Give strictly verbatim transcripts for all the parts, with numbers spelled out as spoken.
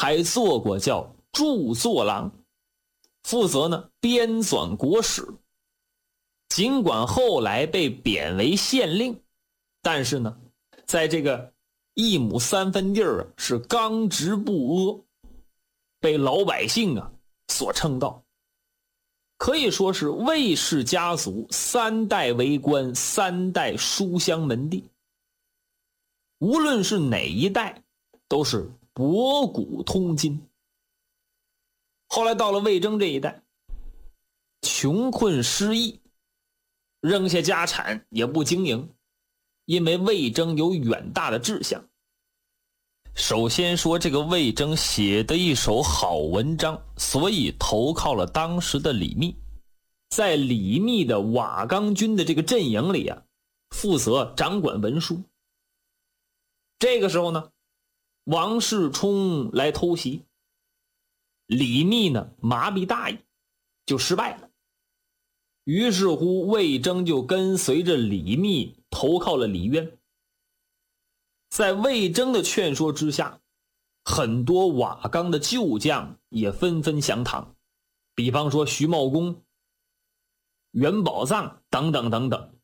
还做过叫著作郎，负责呢编纂国史。尽管后来被贬为县令，但是呢在这个一亩三分地儿啊是刚直不阿，被老百姓啊所称道，可以说是魏氏家族三代为官，三代书香门第，无论是哪一代都是博古通今。后来到了魏征这一代，穷困失意，扔下家产也不经营，因为魏征有远大的志向。首先说这个魏征写的一手好文章，所以投靠了当时的李密，在李密的瓦岗军的这个阵营里啊，负责掌管文书。这个时候呢，王世充来偷袭，李密呢麻痹大意，就失败了。于是乎魏征就跟随着李密投靠了李渊。在魏征的劝说之下，很多瓦岗的旧将也纷纷降唐，比方说徐茂公、袁宝藏等等等等。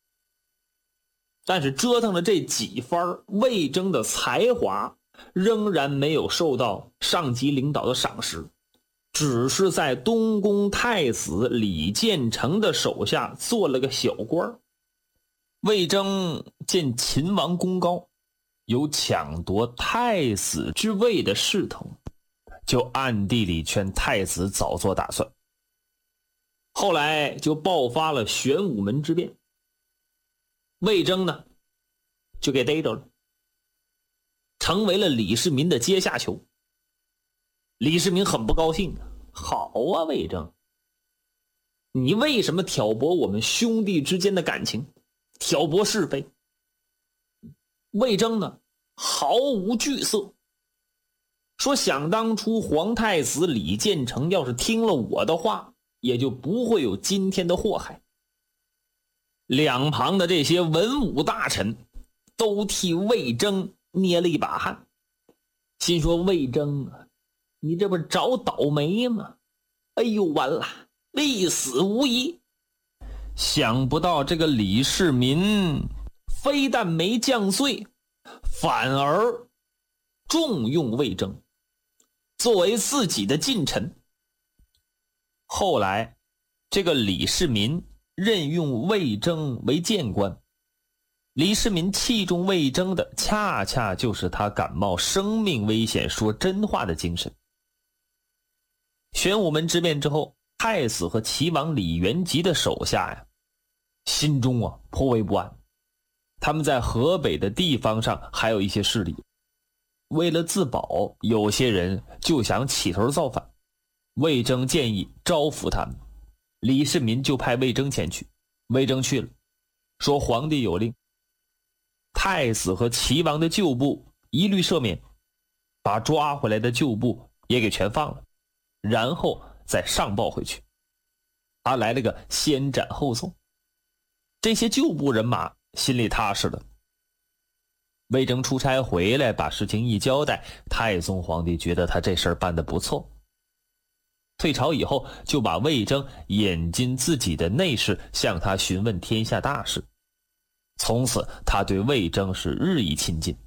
但是折腾了这几番，魏征的才华仍然没有受到上级领导的赏识，只是在东宫太子李建成的手下做了个小官。魏征见秦王功高，有抢夺太子之位的势头，就暗地里劝太子早做打算。后来就爆发了玄武门之变，魏征呢就给逮着了，成为了李世民的阶下囚。李世民很不高兴啊，好啊魏征，你为什么挑拨我们兄弟之间的感情，挑拨是非？魏征呢毫无惧色，说想当初皇太子李建成要是听了我的话，也就不会有今天的祸害。两旁的这些文武大臣都替魏征捏了一把汗，心说魏征啊，你这不是找倒霉吗？哎呦完了，必死无疑。想不到这个李世民非但没降罪，反而重用魏征，作为自己的近臣。后来这个李世民任用魏征为谏官，李世民器重魏征的恰恰就是他敢冒生命危险说真话的精神。玄武门之变之后，太子和齐王李元吉的手下呀，心中啊颇为不安。他们在河北的地方上还有一些势力，为了自保，有些人就想起头造反。魏征建议招抚他们，李世民就派魏征前去。魏征去了，说皇帝有令，太子和齐王的旧部一律赦免，把抓回来的旧部也给全放了，然后再上报回去。他来了个先斩后奏，这些旧部人马心里踏实了。魏征出差回来，把事情一交代，太宗皇帝觉得他这事儿办得不错。退朝以后，就把魏征引进自己的内室，向他询问天下大事。从此他对魏征是日益亲近。